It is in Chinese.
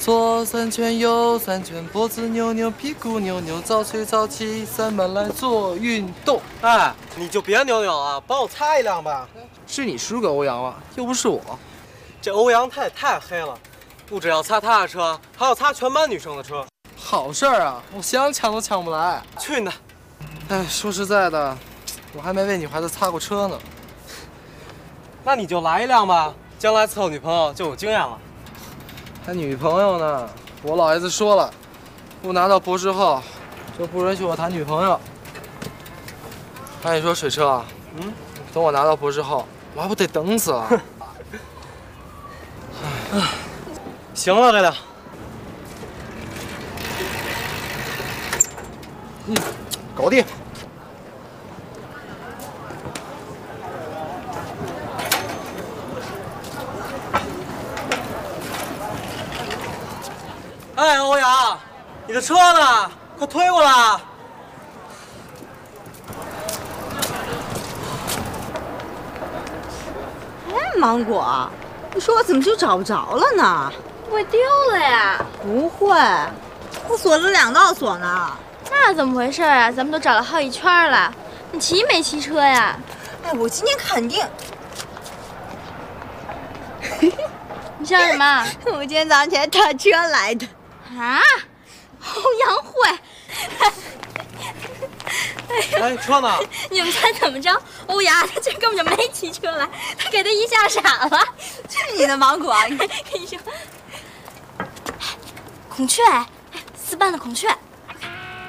左3圈，右3圈，脖子扭扭，屁股扭扭，早睡早起，3班来做运动。 哎，你就别扭扭了，帮我擦一辆吧。 是你输给欧阳了，又不是我。 这欧阳他也太黑了，不只要擦他的车，还要擦全班女生的车。 好事儿啊，我想抢都抢不来。 去你的！ 哎，说实在的，我还没为女孩子擦过车呢。 那你就来一辆吧，将来伺候女朋友就有经验了。 还女朋友呢？我老爷子说了，不拿到博士后，就不允许我谈女朋友。那你说水车啊？等我拿到博士后，我还不得等死了？ 行了，这辆。 搞定。 哎，欧阳，你的车呢？快推过来！ 哎，芒果，你说我怎么就找不着了呢？ 不会丢了呀？ 不会，我锁了2道锁呢。 那怎么回事啊？咱们都找了好几圈了，你骑没骑车呀？ 哎，我今天肯定。 你笑什么？ 我今天早上起来打车来的。 啊？欧阳慧。 哎，车呢？ 你们猜怎么着？欧阳他这根本就没骑车来，他给他一下傻了。 去你的芒果！ 跟你说，孔雀，4班的孔雀。